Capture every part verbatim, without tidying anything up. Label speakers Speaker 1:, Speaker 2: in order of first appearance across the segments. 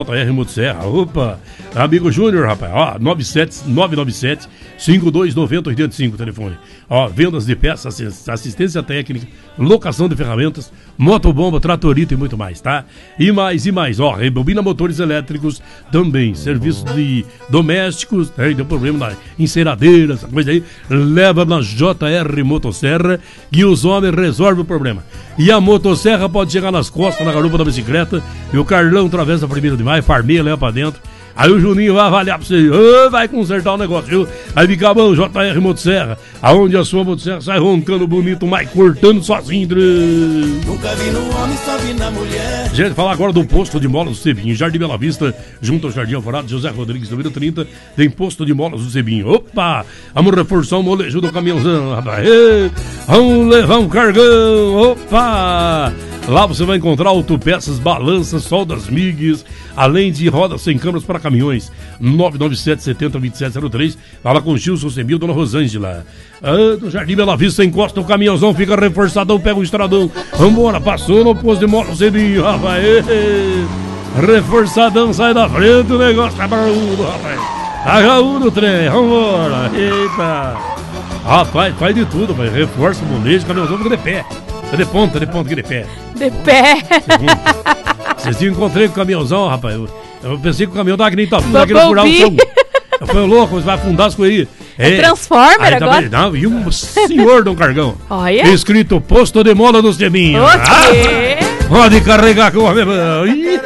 Speaker 1: J R Motosserra, opa, amigo Júnior, rapaz, ó, nove sete nove nove sete, cinco dois nove zero oito cinco, telefone, ó, vendas de peças, assistência técnica, locação de ferramentas, motobomba, tratorito e muito mais, tá? E mais, e mais, ó, rebobina motores elétricos, também, serviços de domésticos, né, deu problema na enceradeira, essa coisa aí, leva na J R Motosserra, que os homens resolvem o problema. E a motosserra pode chegar nas costas, na garupa da bicicleta, e o Carlão atravessa primeiro de maio, farmeia, leva pra dentro. Aí o Juninho vai avaliar pra você, oh, vai consertar o negócio, viu? Aí fica bom, J R Motosserra, aonde a sua motosserra sai roncando bonito, mas cortando sozinho.
Speaker 2: Nunca vi no homem, só vi na mulher.
Speaker 1: Gente, falar agora do posto de molas do Cebinho, Jardim Bela Vista, junto ao Jardim Alvorada, José Rodrigues, número trinta, tem posto de molas do Cebinho. Opa, vamos reforçar o molejo do caminhãozão, rapaz. Ei, vamos levar um cargão, opa! Lá você vai encontrar autopeças, balanças, soldas M I Gs, além de rodas sem câmeras para caminhões. nove nove sete, sete zero, dois sete zero três. Fala com o Gilson Semil, Dona Rosângela. Ah, do Jardim Bela Vista, encosta o caminhãozão, fica reforçadão, pega o estradão. Vambora, passou no posto de moto Semil, rapaz. Reforçadão, sai da frente, o negócio tá barulho, rapaz. Tá gaúdo o trem, vambora. Eita. Rapaz, faz de tudo, rapaz. Reforça o molejo, o caminhãozão fica de pé. De ponta, de ponta, aqui de pé.
Speaker 3: De pé.
Speaker 1: Vocês viram, encontrei com o caminhãozão, rapaz. Eu, eu pensei que o caminhão tava que nem tá afundado, querendo furar o chão. Eu falei, louco, você vai afundar as coisas aí.
Speaker 3: É, é Transformer aí, agora?
Speaker 1: Tá, não, e um senhor de um cargão.
Speaker 3: Olha.
Speaker 1: Escrito Posto de Mola do Cebinho.
Speaker 3: Ah,
Speaker 1: pode carregar com o avião.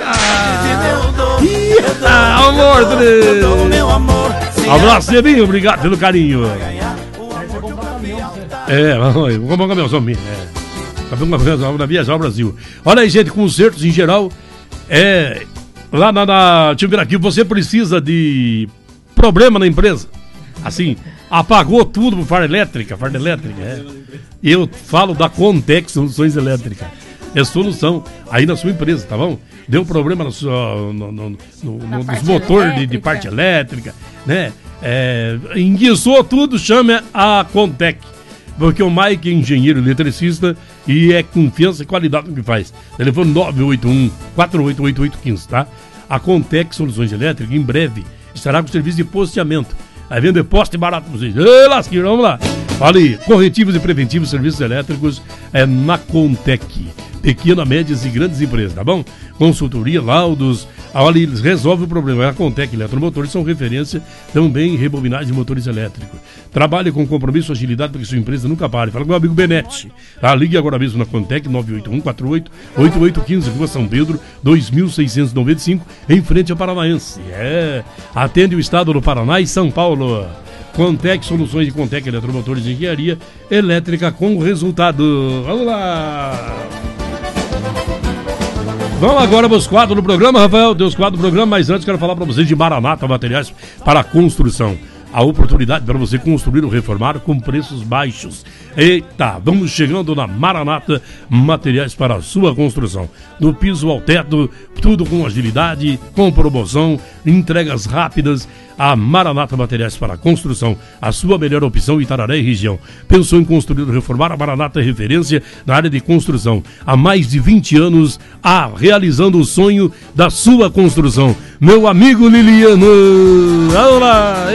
Speaker 1: Amor, abraço, Cebinho, obrigado pelo carinho. É, vamos comprar um caminhãozão minha, é. Na Viajar Brasil. Olha aí, gente, concertos em geral. É. Lá na, na Timbiraquil, você precisa de problema na empresa. Assim, apagou tudo por farda elétrica, farda elétrica, é. Eu falo da Contec Soluções Elétricas. É solução aí na sua empresa, tá bom? Deu problema no, no, no, no, no, nos motores de, de parte elétrica, né? É, enguiçou tudo, chama a Contec. Porque o Mike é engenheiro eletricista e é confiança e qualidade no que faz. Telefone nove oito um, quatro oito oito oito um cinco, tá? A Contec Soluções Elétricas, em breve, estará com serviço de posteamento. Aí vende poste barato pra vocês. Ei, lasqueiro, vamos lá. Olha aí, corretivos e preventivos serviços elétricos é na Contec. Pequenas, médias e grandes empresas, tá bom? Consultoria, laudos, olha, eles resolvem o problema. A Contec Eletromotores são referência também em rebobinagem de motores elétricos. Trabalhe com compromisso e agilidade para que sua empresa nunca pare. Fala com o meu amigo Benete. Tá? Ligue agora mesmo na Contec, nove oito um, quatro oito oito oito um cinco, Rua São Pedro, dois mil seiscentos e noventa e cinco, em frente ao Paranaense. É, atende o estado do Paraná e São Paulo. Contec, soluções de Contec Eletromotores de Engenharia Elétrica com resultado. Vamos lá! Vamos agora para os quadros do programa, Rafael. Tem os quadros do programa, mas antes quero falar para vocês de Maranata Materiais para Construção. A oportunidade para você construir ou reformar com preços baixos. Eita, vamos chegando na Maranata Materiais para a sua construção. Do piso ao teto, tudo com agilidade, com promoção, entregas rápidas. A Maranata Materiais para a Construção, a sua melhor opção em Itararé e região. Pensou em construir ou reformar? A Maranata é referência na área de construção. Há mais de vinte anos, a realizando o sonho da sua construção. Meu amigo Liliano, vamos lá!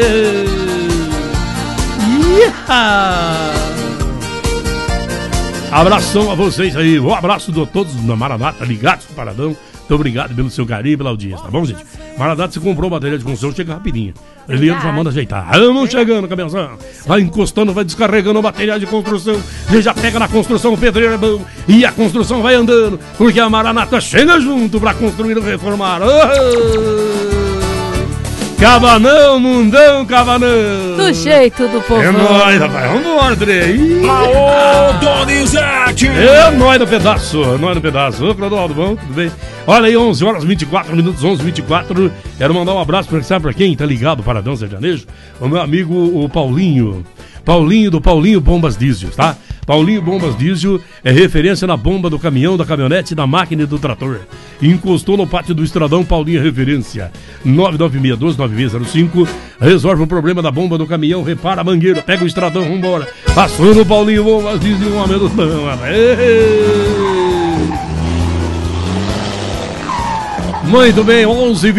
Speaker 1: Abração a vocês aí, um abraço de todos na Maranata, ligados pro Paradão. Muito obrigado pelo seu carinho e pela audiência, tá bom, gente? Maranata, se comprou material de construção, chega rapidinho. Eliano já manda ajeitar. Vamos chegando, cabeção. Vai encostando, vai descarregando o material de construção. Ele já pega na construção, o pedreiro é bom. E a construção vai andando, porque a Maranata chega junto pra construir ou reformar. Oh! Cabanão, mundão, cabanão.
Speaker 3: Do jeito do povo.
Speaker 1: É nóis, rapaz. Vambora, André.
Speaker 2: Aô, Donizete.
Speaker 1: É nóis no pedaço, é nóis no pedaço. Ô, Clodoaldo, bom? Tudo bem? Olha aí, onze horas e vinte e quatro minutos, onze e vinte e quatro. Quero mandar um abraço pra, sabe pra quem tá ligado, Paradão Sertanejo? O meu amigo, o Paulinho. Paulinho do Paulinho Bombas Diesel, tá? Paulinho Bombas Diesel é referência na bomba do caminhão, da caminhonete, da máquina e do trator. Encostou no pátio do Estradão, Paulinho é referência. nove nove seis um dois nove seis zero cinco. Resolve o problema da bomba do caminhão, repara a mangueira, pega o Estradão, vambora. Passou no Paulinho Bombas Diesel, um homem do pão. Muito bem, onze